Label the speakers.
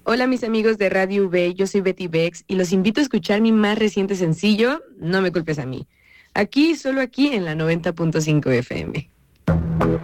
Speaker 1: Hola mis amigos de Radio V, yo soy Betty Bex y los invito a escuchar mi más reciente sencillo, No me culpes a mí. Aquí, solo aquí en la 90.5 FM.